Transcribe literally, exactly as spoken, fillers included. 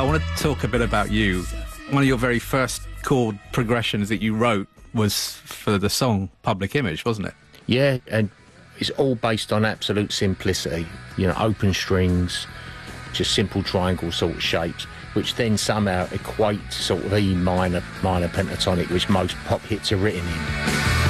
want to talk a bit about you. One of your very first chord progressions that you wrote was for the song Public Image, wasn't it? Yeah, and it's all based on absolute simplicity. You know, open strings, just simple triangle sort of shapes, which then somehow equate to sort of E minor, minor pentatonic, which most pop hits are written in.